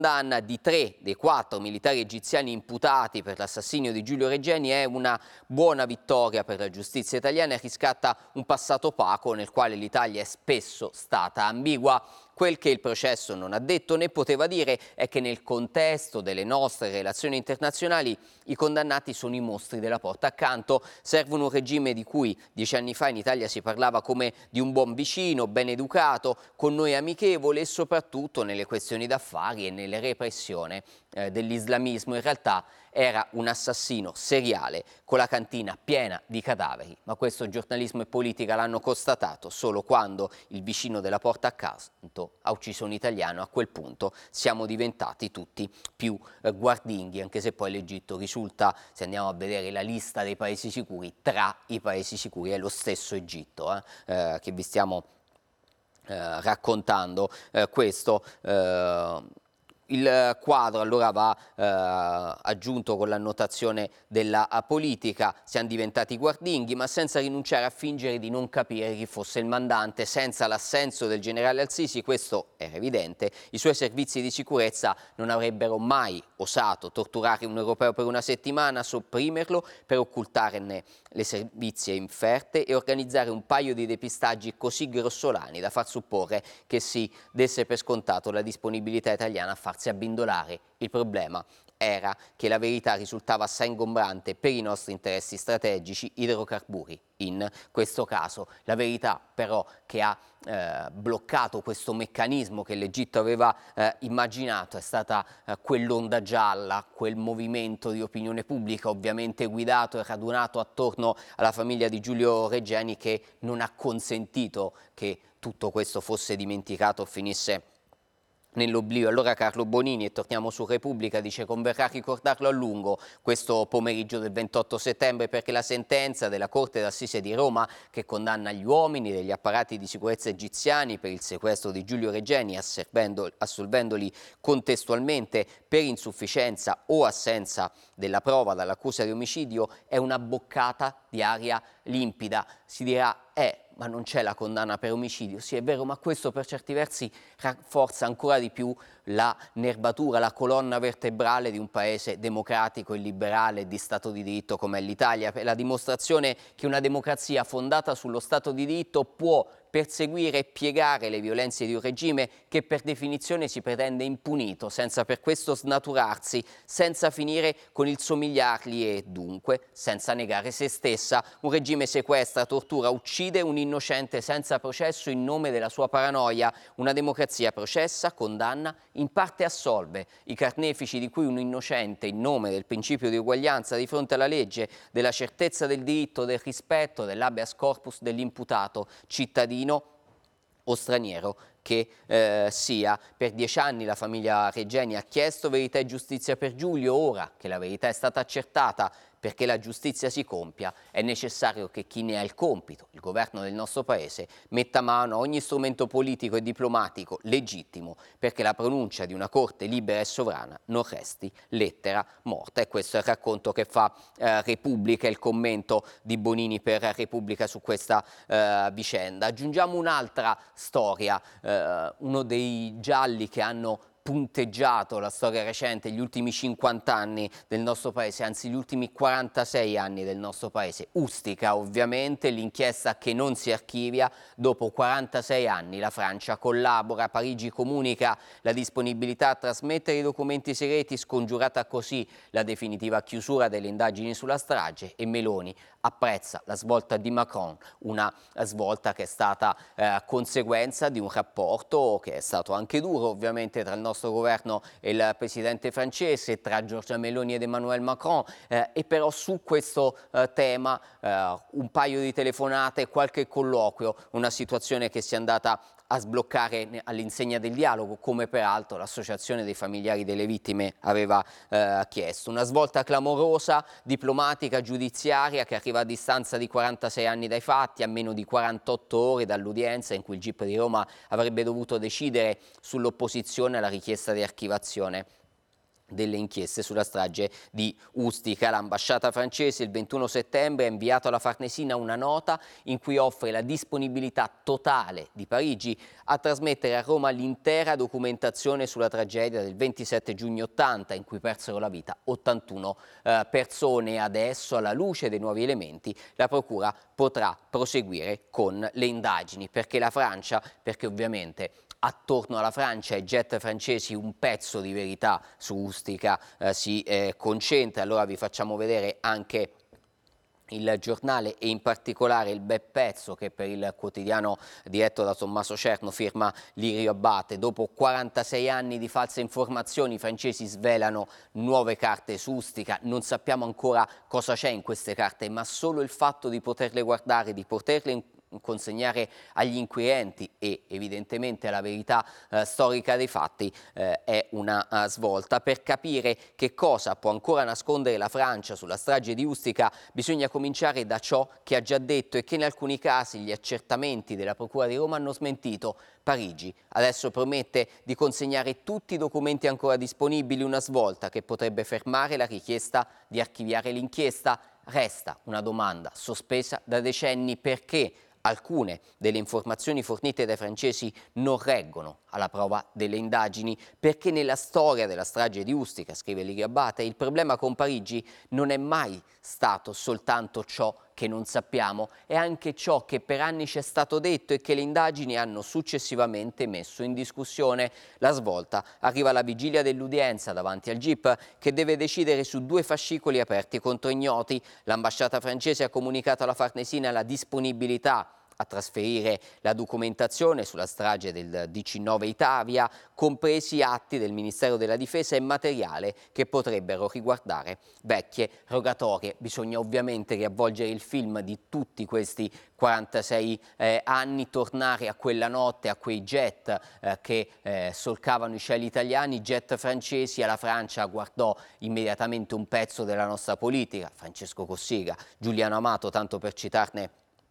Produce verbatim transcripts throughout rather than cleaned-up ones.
condanna di tre dei quattro militari egiziani imputati per l'assassinio di Giulio Regeni è una buona vittoria per la giustizia italiana e riscatta un passato opaco nel quale l'Italia è spesso stata ambigua. Quel che il processo non ha detto né poteva dire è che nel contesto delle nostre relazioni internazionali i condannati sono i mostri della porta accanto. Servono un regime di cui dieci anni fa in Italia si parlava come di un buon vicino, ben educato, con noi amichevole e soprattutto nelle questioni d'affari e nelle repressione eh, dell'islamismo. In realtà era un assassino seriale con la cantina piena di cadaveri, ma questo giornalismo e politica l'hanno constatato solo quando il vicino della porta accanto ha ucciso un italiano. A quel punto siamo diventati tutti più eh, guardinghi, anche se poi l'Egitto risulta, se andiamo a vedere la lista dei paesi sicuri, tra i paesi sicuri è lo stesso Egitto eh, eh, che vi stiamo eh, raccontando eh, questo. Eh, Il quadro allora va eh, aggiunto con l'annotazione della politica, siamo diventati guardinghi ma senza rinunciare a fingere di non capire chi fosse il mandante. Senza l'assenso del generale Al-Sisi, questo era evidente, i suoi servizi di sicurezza non avrebbero mai osato torturare un europeo per una settimana, sopprimerlo per occultarne le servizie inferte e organizzare un paio di depistaggi così grossolani da far supporre che si desse per scontato la disponibilità italiana a farsi abbindolare. Il problema era che la verità risultava assai ingombrante per i nostri interessi strategici, idrocarburi in questo caso. La verità però che ha eh, bloccato questo meccanismo che l'Egitto aveva eh, immaginato è stata eh, quell'onda gialla, quel movimento di opinione pubblica ovviamente guidato e radunato attorno alla famiglia di Giulio Regeni, che non ha consentito che tutto questo fosse dimenticato o finisse nell'oblio. Allora Carlo Bonini, e torniamo su Repubblica, dice: converrà ricordarlo a lungo questo pomeriggio del ventotto settembre, perché la sentenza della Corte d'Assise di Roma, che condanna gli uomini degli apparati di sicurezza egiziani per il sequestro di Giulio Regeni, assolvendoli contestualmente per insufficienza o assenza della prova dall'accusa di omicidio, è una boccata di aria limpida. Si dirà: eh, ma non c'è la condanna per omicidio. Sì, è vero, ma questo per certi versi rafforza ancora di più la nervatura, la colonna vertebrale di un paese democratico e liberale di Stato di diritto come è l'Italia. È la dimostrazione che una democrazia fondata sullo Stato di diritto può perseguire e piegare le violenze di un regime che per definizione si pretende impunito, senza per questo snaturarsi, senza finire con il somigliargli e dunque senza negare se stessa. Un regime sequestra, tortura, uccide un innocente senza processo in nome della sua paranoia. Una democrazia processa, condanna, in parte assolve i carnefici di cui un innocente, in nome del principio di uguaglianza di fronte alla legge, della certezza del diritto, del rispetto dell'habeas corpus dell'imputato, cittadino o straniero che eh, sia. Per dieci anni la famiglia Regeni ha chiesto verità e giustizia per Giulio. Ora che la verità è stata accertata, perché la giustizia si compia, è necessario che chi ne ha il compito, il governo del nostro Paese, metta mano a ogni strumento politico e diplomatico legittimo perché la pronuncia di una Corte libera e sovrana non resti lettera morta. E questo è il racconto che fa eh, Repubblica, il commento di Bonini per Repubblica su questa eh, vicenda. Aggiungiamo un'altra storia, eh, uno dei gialli che hanno punteggiato la storia recente, gli ultimi cinquanta anni del nostro paese, anzi gli ultimi quarantasei anni del nostro paese. Ustica, ovviamente, l'inchiesta che non si archivia. Dopo quarantasei anni la Francia collabora, Parigi comunica la disponibilità a trasmettere i documenti segreti, scongiurata così la definitiva chiusura delle indagini sulla strage, e Meloni apprezza la svolta di Macron, una svolta che è stata eh, conseguenza di un rapporto che è stato anche duro ovviamente tra il nostro governo e il presidente francese, tra Giorgia Meloni ed Emmanuel Macron, eh, e però su questo eh, tema eh, un paio di telefonate, qualche colloquio, una situazione che si è andata a sbloccare all'insegna del dialogo, come peraltro l'associazione dei familiari delle vittime aveva eh, chiesto. Una svolta clamorosa, diplomatica, giudiziaria, che arriva a distanza di quarantasei anni dai fatti, a meno di quarantotto ore dall'udienza in cui il G I P di Roma avrebbe dovuto decidere sull'opposizione alla richiesta di archivazione delle inchieste sulla strage di Ustica. L'ambasciata francese il ventuno settembre ha inviato alla Farnesina una nota in cui offre la disponibilità totale di Parigi a trasmettere a Roma l'intera documentazione sulla tragedia del ventisette giugno ottanta, in cui persero la vita ottantuno eh, persone. Adesso, alla luce dei nuovi elementi, la Procura potrà proseguire con le indagini, perché la Francia, perché ovviamente attorno alla Francia e ai jet francesi un pezzo di verità su Ustica eh, si eh, concentra. Allora vi facciamo vedere anche il giornale e in particolare il bel pezzo che per il quotidiano diretto da Tommaso Cerno firma Lirio Abbate. Dopo quarantasei anni di false informazioni, i francesi svelano nuove carte su Ustica. Non sappiamo ancora cosa c'è in queste carte, ma solo il fatto di poterle guardare, di poterle consegnare agli inquirenti e evidentemente alla verità eh, storica dei fatti eh, è una uh, svolta. Per capire che cosa può ancora nascondere la Francia sulla strage di Ustica bisogna cominciare da ciò che ha già detto e che in alcuni casi gli accertamenti della Procura di Roma hanno smentito. Parigi adesso promette di consegnare tutti i documenti ancora disponibili, una svolta che potrebbe fermare la richiesta di archiviare l'inchiesta. Resta una domanda sospesa da decenni: perché alcune delle informazioni fornite dai francesi non reggono alla prova delle indagini? Perché nella storia della strage di Ustica, scrive Lirio Abbate, il problema con Parigi non è mai stato soltanto ciò che non sappiamo, è anche ciò che per anni ci è stato detto e che le indagini hanno successivamente messo in discussione. La svolta arriva alla vigilia dell'udienza davanti al G I P, che deve decidere su due fascicoli aperti contro ignoti. L'ambasciata francese ha comunicato alla Farnesina la disponibilità a trasferire la documentazione sulla strage del diciannove Italia, compresi atti del Ministero della Difesa e materiale che potrebbero riguardare vecchie rogatorie. Bisogna ovviamente riavvolgere il film di tutti questi quarantasei eh, anni, tornare a quella notte, a quei jet eh, che eh, solcavano i cieli italiani, jet francesi. Alla Francia guardò immediatamente un pezzo della nostra politica, Francesco Cossiga, Giuliano Amato, tanto per citarne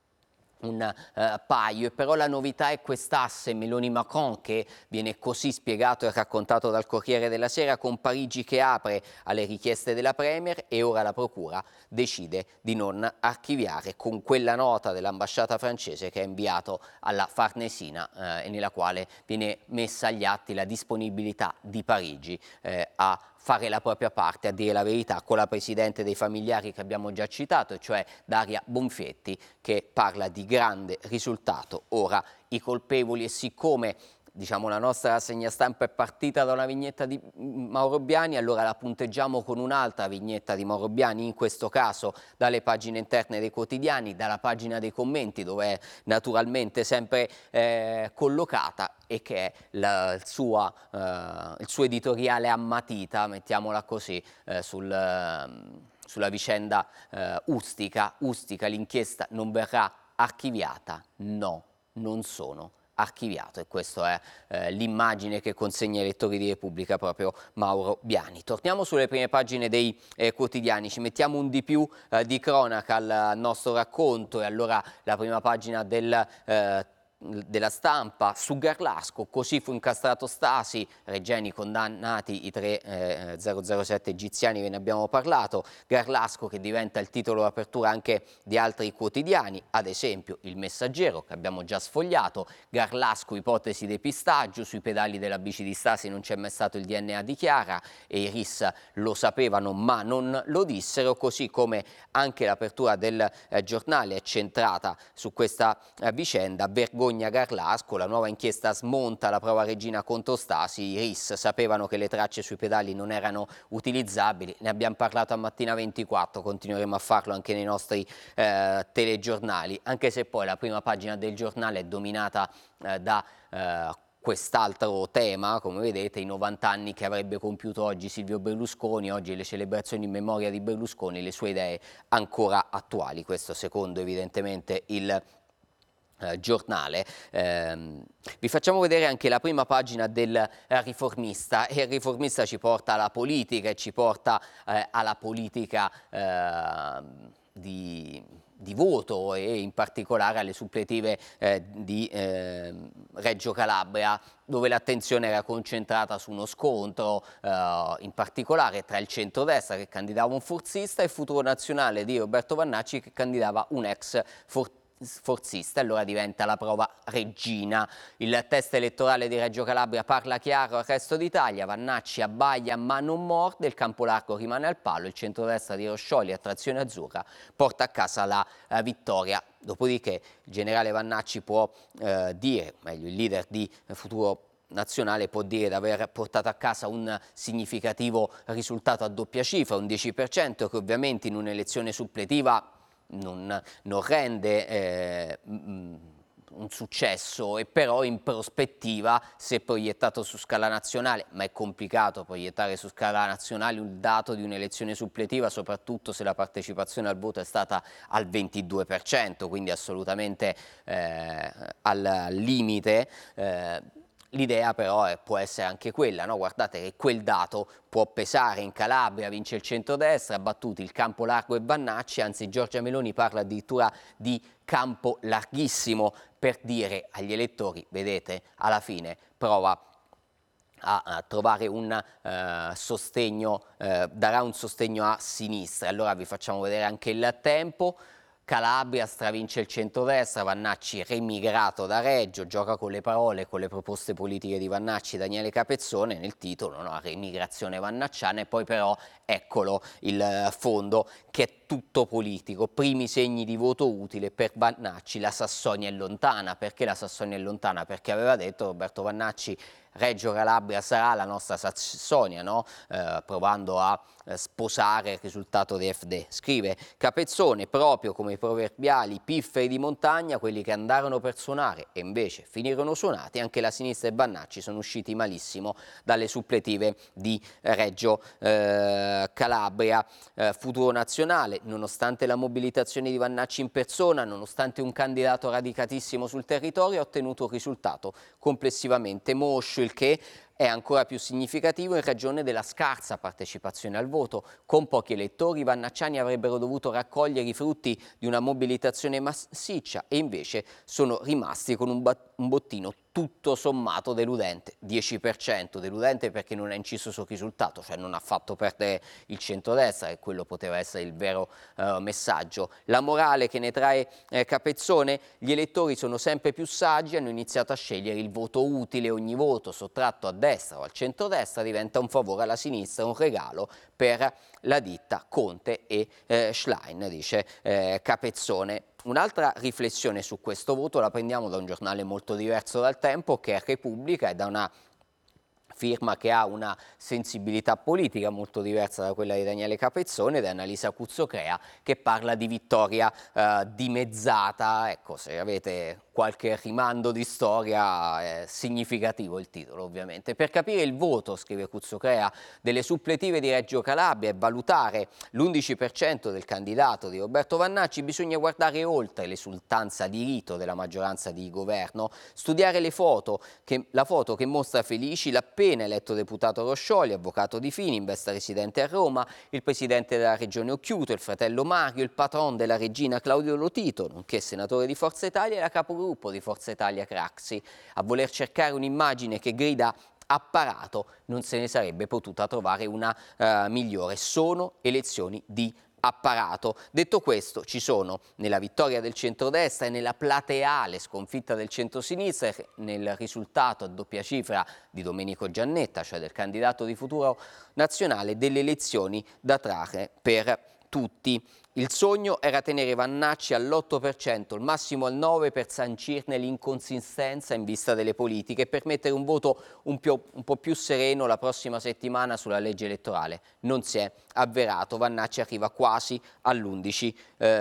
un uh, paio. E però la novità è quest'asse Meloni-Macron, che viene così spiegato e raccontato dal Corriere della Sera, con Parigi che apre alle richieste della Premier e ora la Procura decide di non archiviare, con quella nota dell'ambasciata francese che ha inviato alla Farnesina eh, e nella quale viene messa agli atti la disponibilità di Parigi eh, a fare la propria parte, a dire la verità, con la presidente dei familiari che abbiamo già citato, cioè Daria Bonfietti, che parla di grande risultato. Ora i colpevoli, e siccome diciamo la nostra rassegna stampa è partita da una vignetta di Mauro Biani, allora la punteggiamo con un'altra vignetta di Mauro Biani, in questo caso dalle pagine interne dei quotidiani, dalla pagina dei commenti, dove è naturalmente sempre eh, collocata, e che è la, il, sua, eh, il suo editoriale a matita, mettiamola così, eh, sul... Eh, sulla vicenda eh, Ustica. Ustica, l'inchiesta non verrà archiviata? No, non sono archiviato, e questa è eh, l'immagine che consegna ai lettori di Repubblica proprio Mauro Biani. Torniamo sulle prime pagine dei eh, quotidiani, ci mettiamo un di più eh, di cronaca al nostro racconto, e allora la prima pagina del eh, della Stampa su Garlasco: così fu incastrato Stasi, Regeni condannati i tre eh, zero zero sette egiziani, ve ne abbiamo parlato. Garlasco che diventa il titolo d'apertura anche di altri quotidiani, ad esempio Il Messaggero, che abbiamo già sfogliato. Garlasco, ipotesi depistaggio, sui pedali della bici di Stasi non c'è mai stato il D N A di Chiara, e i R I S lo sapevano ma non lo dissero, così come anche l'apertura del eh, giornale è centrata su questa eh, vicenda. Vergogna Garlasco, la nuova inchiesta smonta la prova regina contro Stasi, i R I S sapevano che le tracce sui pedali non erano utilizzabili, ne abbiamo parlato a Mattina ventiquattro, continueremo a farlo anche nei nostri eh, telegiornali, anche se poi la prima pagina del giornale è dominata eh, da eh, quest'altro tema, come vedete, i novanta anni che avrebbe compiuto oggi Silvio Berlusconi, oggi le celebrazioni in memoria di Berlusconi, le sue idee ancora attuali, questo secondo evidentemente il Eh, giornale. Eh, vi facciamo vedere anche la prima pagina del eh, Riformista, e il Riformista ci porta alla politica e ci porta eh, alla politica eh, di di voto e in particolare alle suppletive eh, di eh, Reggio Calabria, dove l'attenzione era concentrata su uno scontro eh, in particolare tra il centrodestra che candidava un forzista e il Futuro Nazionale di Roberto Vannacci che candidava un ex forzista forzista, allora diventa la prova regina. Il test elettorale di Reggio Calabria parla chiaro al resto d'Italia, Vannacci abbaglia ma non morde, il campo largo rimane al palo, il centrodestra di Roscioli a trazione azzurra porta a casa la uh, vittoria. Dopodiché il generale Vannacci può uh, dire, meglio il leader di Futuro Nazionale può dire di aver portato a casa un significativo risultato a doppia cifra, un dieci per cento, che ovviamente in un'elezione suppletiva Non, non rende eh, un successo, e però in prospettiva, se proiettato su scala nazionale, ma è complicato proiettare su scala nazionale un dato di un'elezione suppletiva, soprattutto se la partecipazione al voto è stata al ventidue per cento, quindi assolutamente eh, al limite. Eh, L'idea però è, può essere anche quella, no? Guardate che quel dato può pesare in Calabria, vince il centrodestra, battuti il campo largo e Vannacci, anzi Giorgia Meloni parla addirittura di campo larghissimo per dire agli elettori, vedete, alla fine prova a, a trovare un uh, sostegno, uh, darà un sostegno a sinistra. Allora vi facciamo vedere anche il tempo. Calabria stravince il centrodestra, Vannacci remigrato da Reggio, gioca con le parole, con le proposte politiche di Vannacci, Daniele Capezzone, nel titolo, no? Remigrazione vannacciana, e poi però eccolo il fondo che è tutto politico, primi segni di voto utile per Vannacci, la Sassonia è lontana. Perché la Sassonia è lontana? Perché aveva detto Roberto Vannacci Reggio Calabria sarà la nostra Sassonia, no? eh, provando a eh, sposare il risultato di F D. Scrive Capezzone, proprio come i proverbiali pifferi di montagna, quelli che andarono per suonare e invece finirono suonati, anche la sinistra e Vannacci sono usciti malissimo dalle suppletive di Reggio eh, Calabria. Eh, Futuro Nazionale, nonostante la mobilitazione di Vannacci in persona, nonostante un candidato radicatissimo sul territorio, ha ottenuto un risultato complessivamente moscio, il che è ancora più significativo in ragione della scarsa partecipazione al voto. Con pochi elettori, i vannacciani avrebbero dovuto raccogliere i frutti di una mobilitazione massiccia e invece sono rimasti con un, un bottino tutto sommato deludente, dieci per cento, deludente perché non ha inciso sul risultato, cioè non ha fatto perdere il centrodestra, e quello poteva essere il vero eh, messaggio. La morale che ne trae eh, Capezzone: gli elettori sono sempre più saggi, hanno iniziato a scegliere il voto utile, ogni voto sottratto a destra o al centrodestra diventa un favore alla sinistra, un regalo per la ditta Conte e eh, Schlein, dice eh, Capezzone. Un'altra riflessione su questo voto la prendiamo da un giornale molto diverso dal Tempo, che è Repubblica, e da una firma che ha una sensibilità politica molto diversa da quella di Daniele Capezzone, ed è Annalisa Cuzzocrea, che parla di vittoria eh, dimezzata. Ecco, se avete qualche rimando di storia è significativo il titolo, ovviamente. Per capire il voto, scrive Cuzzocrea, delle suppletive di Reggio Calabria e valutare l'undici per cento del candidato di Roberto Vannacci bisogna guardare oltre l'esultanza di rito della maggioranza di governo, studiare le foto, che, la foto che mostra Felici, l'appena eletto deputato Roscioli, avvocato di Fini, in veste residente a Roma, il presidente della regione Occhiuto, il fratello Mario, il patron della regina Claudio Lotito, nonché senatore di Forza Italia, e la capogruppo di Forza Italia Craxi. A voler cercare un'immagine che grida apparato non se ne sarebbe potuta trovare una uh, migliore. Sono elezioni di apparato. Detto questo, ci sono nella vittoria del centrodestra e nella plateale sconfitta del centrosinistra, nel risultato a doppia cifra di Domenico Giannetta, cioè del candidato di Futuro Nazionale, delle elezioni da trarre per tutti. Il sogno era tenere Vannacci all'otto per cento, il massimo al nove per cento, per sancirne l'inconsistenza in vista delle politiche e permettere un voto un, più, un po' più sereno la prossima settimana sulla legge elettorale. Non si è avverato, Vannacci arriva quasi all'undici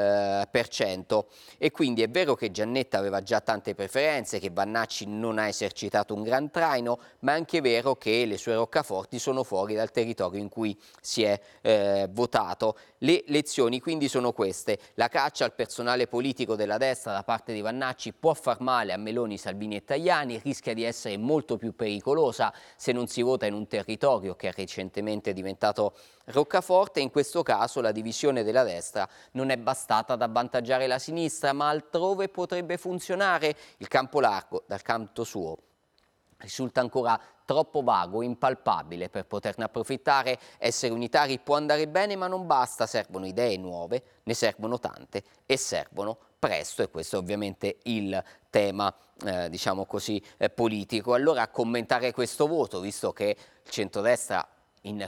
per cento. E quindi è vero che Giannetta aveva già tante preferenze, che Vannacci non ha esercitato un gran traino, ma è anche vero che le sue roccaforti sono fuori dal territorio in cui si è eh, votato. Le lezioni quindi sono queste: la caccia al personale politico della destra da parte di Vannacci può far male a Meloni, Salvini e Tajani, rischia di essere molto più pericolosa se non si vota in un territorio che è recentemente diventato roccaforte. In questo caso la divisione della destra non è bastata ad avvantaggiare la sinistra, ma altrove potrebbe funzionare. Il campo largo, dal canto suo, risulta ancora troppo vago, impalpabile per poterne approfittare. Essere unitari può andare bene, ma non basta, servono idee nuove, ne servono tante e servono presto, e questo è ovviamente il tema, eh, diciamo così, eh, politico. Allora, a commentare questo voto, visto che il centrodestra